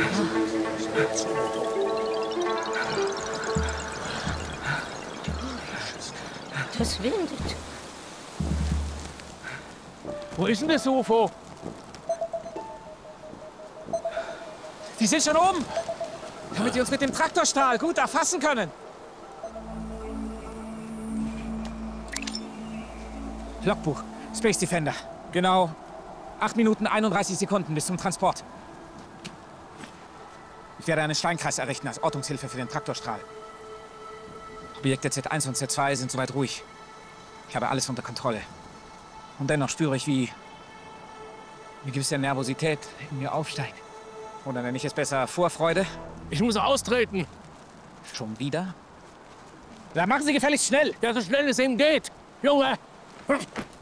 Das windet. Wo ist denn das UFO? Die sind schon oben, damit die uns mit dem Traktorstrahl gut erfassen können. Logbuch, Space Defender. Genau 8 Minuten 31 Sekunden bis zum Transport. Ich werde einen Steinkreis errichten als Ortungshilfe für den Traktorstrahl. Objekte Z1 und Z2 sind soweit ruhig. Ich habe alles unter Kontrolle. Und dennoch spüre ich, wie eine gewisse Nervosität in mir aufsteigt. Oder nenne ich es besser Vorfreude? Ich muss austreten. Schon wieder? Dann machen Sie gefälligst schnell. Ja, so schnell es eben geht. Junge!